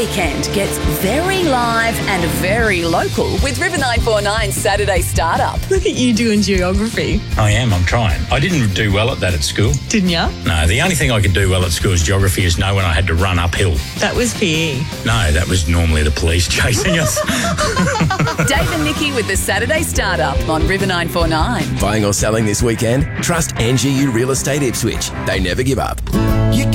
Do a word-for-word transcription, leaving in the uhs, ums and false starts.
weekend gets very live and very local with River nine four nine's Saturday Startup. Look at you doing geography. I am, I'm trying. I didn't do well at that at school. Didn't ya? No, the only thing I could do well at school is geography is know when I had to run uphill. That was P E. No, that was normally the police chasing us. Dave and Nikki with the Saturday Startup on River nine four nine. Buying or selling this weekend? Trust Angie U Real Estate Ipswich. They never give up. You